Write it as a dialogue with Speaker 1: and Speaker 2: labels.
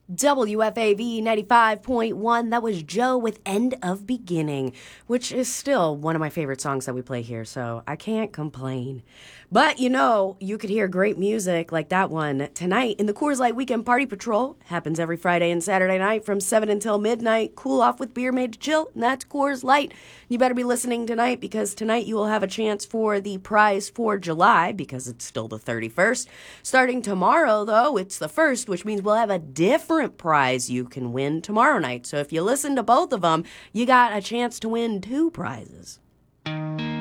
Speaker 1: WFAV 95.1. That was Joe with End of Beginning, which is still one of my favorite songs that we play here, so I can't complain. But you could hear great music like that one tonight in the Coors Light Weekend Party Patrol. Happens every Friday and Saturday night from 7 until midnight. Cool off with beer made to chill, and that's Coors Light. You better be listening tonight because tonight you will have a chance for the prize for July because it's still the 31st. Starting tomorrow, though, it's the 1st, which means we'll have a different prize you can win tomorrow night. So if you listen to both of them, you got a chance to win 2 prizes.